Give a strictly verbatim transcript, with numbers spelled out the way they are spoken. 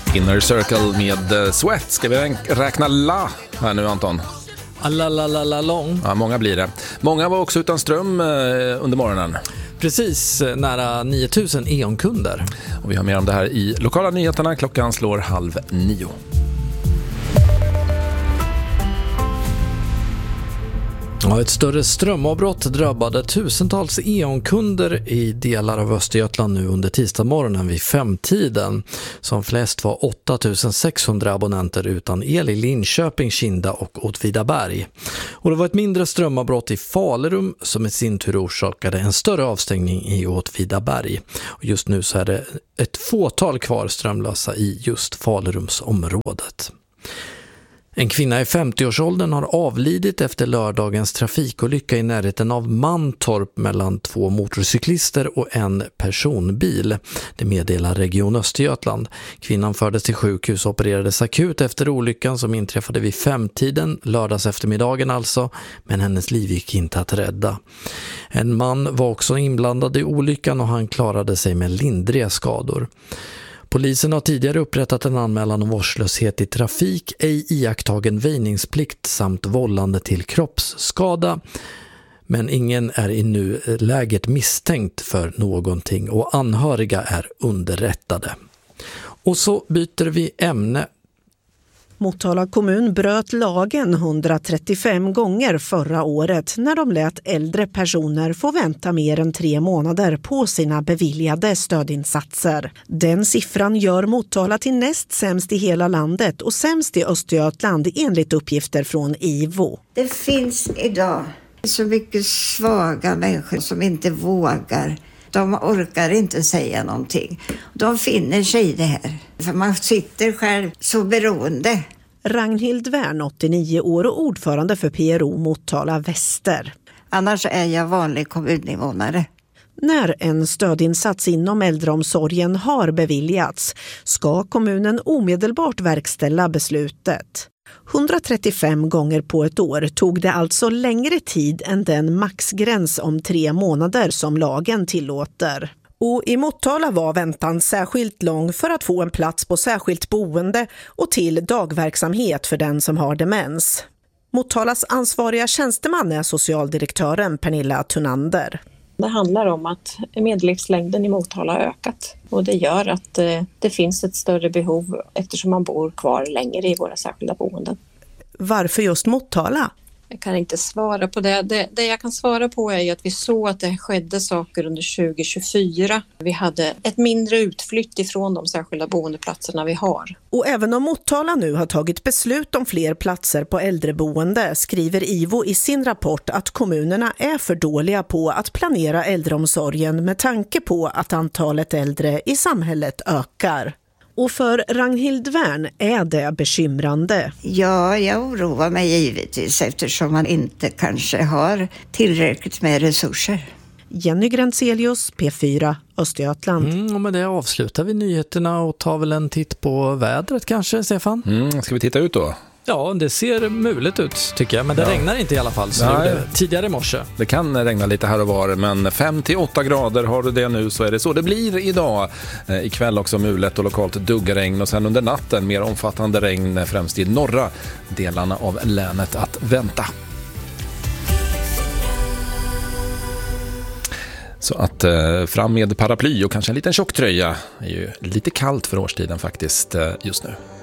Inner Circle med Sweat. Ska vi räkna la här nu, Anton? Alalalalong. Ja, många blir det. Många var också utan ström under morgonen. Precis, nära nio tusen E.ON-kunder. Och vi har mer om det här i lokala nyheterna. Klockan slår halv nio. Ja, ett större strömavbrott drabbade tusentals E.ON-kunder i delar av Östergötland nu under tisdagsmorgonen vid femtiden. Som flest var åtta tusen sexhundra abonnenter utan el i Linköping, Kinda och Åtvidaberg. Och det var ett mindre strömavbrott i Falerum som i sin tur orsakade en större avstängning i Åtvidaberg. Och just nu så är det ett fåtal kvar strömlösa i just Falerumsområdet. En kvinna i femtioårsåldern har avlidit efter lördagens trafikolycka i närheten av Mantorp mellan två motorcyklister och en personbil. Det meddelar Region Östergötland. Kvinnan fördes till sjukhus och opererades akut efter olyckan som inträffade vid femtiden, lördags eftermiddagen alltså, men hennes liv gick inte att rädda. En man var också inblandad i olyckan och han klarade sig med lindriga skador. Polisen har tidigare upprättat en anmälan om vårdslöshet i trafik, ej iakttagen väjningsplikt samt vållande till kroppsskada. Men ingen är i nuläget misstänkt för någonting och anhöriga är underrättade. Och så byter vi ämne. Motala kommun bröt lagen hundratrettiofem gånger förra året när de lät äldre personer få vänta mer än tre månader på sina beviljade stödinsatser. Den siffran gör Motala till näst sämst i hela landet och sämst i Östergötland enligt uppgifter från I V O. Det finns idag så mycket svaga människor som inte vågar. De orkar inte säga någonting. De finner sig i det här. För man sitter själv så beroende. Ragnhild Wern, åttionio år och ordförande för P R O Motala Väster. Annars är jag vanlig kommuninvånare. När en stödinsats inom äldreomsorgen har beviljats ska kommunen omedelbart verkställa beslutet. hundratrettiofem gånger på ett år tog det alltså längre tid än den maxgräns om tre månader som lagen tillåter. Och i Motala var väntan särskilt lång för att få en plats på särskilt boende och till dagverksamhet för den som har demens. Motalas ansvariga tjänsteman är socialdirektören Pernilla Thunander. Det handlar om att medellivslängden i Motala har ökat och det gör att eh, det finns ett större behov eftersom man bor kvar längre i våra särskilda boenden. Varför just Motala? Jag kan inte svara på det. det. Det jag kan svara på är ju att vi såg att det skedde saker under tjugo tjugofyra. Vi hade ett mindre utflytt ifrån de särskilda boendeplatserna vi har. Och även om Motala nu har tagit beslut om fler platser på äldreboende skriver I V O i sin rapport att kommunerna är för dåliga på att planera äldreomsorgen med tanke på att antalet äldre i samhället ökar. Och för Ragnhild Wern är det bekymrande. Ja, jag oroar mig givetvis eftersom man inte kanske har tillräckligt med resurser. Jenny Granzelius, P fyra, Östergötland. Mm, och med det avslutar vi nyheterna och tar väl en titt på vädret kanske, Stefan? Mm, ska vi titta ut då? Ja, det ser muligt ut tycker jag, men det ja. regnar inte i alla fall så det tidigare i morse. Det kan regna lite här och var, men fem till åtta grader har du det nu så är det så det blir idag. Eh, ikväll också mulet och lokalt duggregn och sen under natten mer omfattande regn främst i norra delarna av länet att vänta. Så att eh, fram med paraply och kanske en liten tjocktröja är ju lite kallt för årstiden faktiskt eh, just nu.